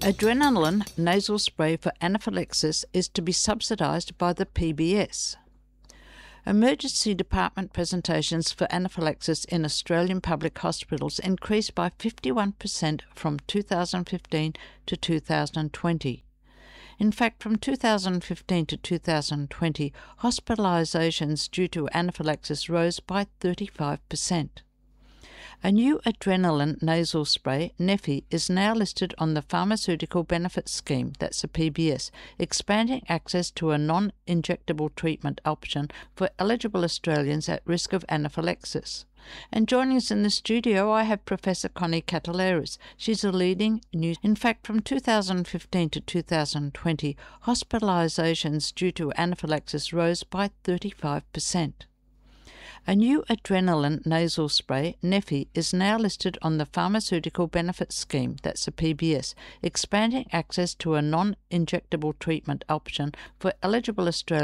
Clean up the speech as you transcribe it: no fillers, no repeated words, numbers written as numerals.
Adrenaline nasal spray for anaphylaxis is to be subsidised by the PBS. Emergency department presentations for anaphylaxis in Australian public hospitals increased by 51% from 2015 to 2020. In fact, from 2015 to 2020, hospitalisations due to anaphylaxis rose by 35%. A new adrenaline nasal spray, Neffy, is now listed on the Pharmaceutical Benefits Scheme, that's a PBS, expanding access to a non-injectable treatment option for eligible Australians at risk of anaphylaxis. And joining us in the studio, I have Professor Connie Cataleras. She's a leading news. In fact, from 2015 to 2020, hospitalisations due to anaphylaxis rose by 35%. A new adrenaline nasal spray, Neffy, is now listed on the Pharmaceutical Benefits Scheme, that's a PBS, expanding access to a non-injectable treatment option for eligible Australians